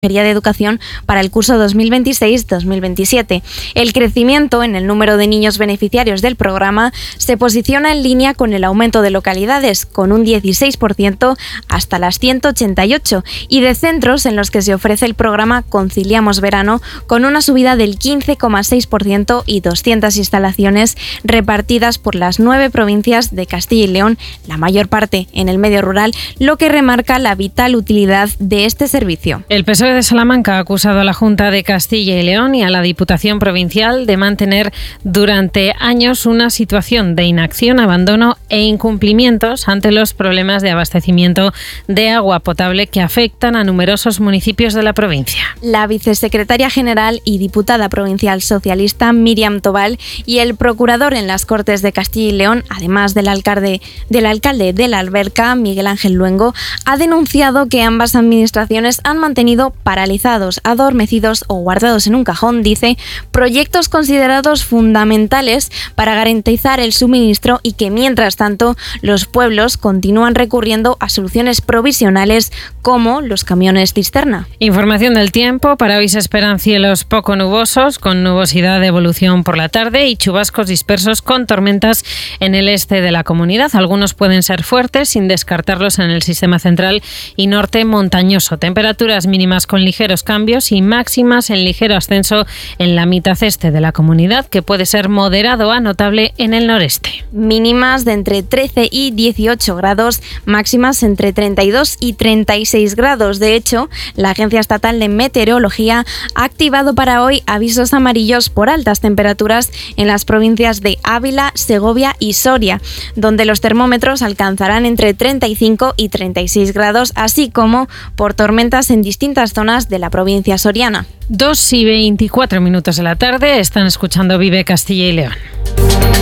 de Educación para el curso 2026-2027. El crecimiento en el número de niños beneficiarios del programa se posiciona en línea con el aumento de localidades, con un 16% hasta las 188, y de centros en los que se ofrece el programa Conciliamos Verano, con una subida del 15,6% y 200 instalaciones repartidas por las 9 provincias de Castilla y León, la mayor parte en el medio rural, lo que remarca la vital utilidad de este servicio. El PSOE de Salamanca ha acusado a la Junta de Castilla y León y a la Diputación Provincial de mantener durante años una situación de inacción, abandono e incumplimientos ante los problemas de abastecimiento de agua potable que afectan a numerosos municipios de la provincia. La vicesecretaria general y diputada provincial socialista Míriam Tobal y el procurador en las Cortes de Castilla y León, además del alcalde de La Alberca, Miguel Ángel Luengo, ha denunciado que ambas administraciones han mantenido paralizados, adormecidos o guardados en un cajón, dice, proyectos considerados fundamentales para garantizar el suministro y que, mientras tanto, los pueblos continúan recurriendo a soluciones provisionales como los camiones cisterna. Información del tiempo. Para hoy se esperan cielos poco nubosos, con nubosidad de evolución por la tarde y chubascos dispersos con tormentas en el este de la comunidad. Algunos pueden ser fuertes, sin descartarlos en el sistema central y norte montañoso. Temperaturas mínimas con ligeros cambios y máximas en ligero ascenso en la mitad este de la comunidad, que puede ser moderado a notable en el noreste. Mínimas de entre 13 y 18 grados, máximas entre 32 y 36 grados. De hecho, la Agencia Estatal de Meteorología ha activado para hoy avisos amarillos por altas temperaturas en las provincias de Ávila, Segovia y Soria, donde los termómetros alcanzarán entre 35 y 36 grados, así como por tormentas en distintas zonas de la provincia soriana. 2:24 de la tarde, están escuchando Vive Castilla y León.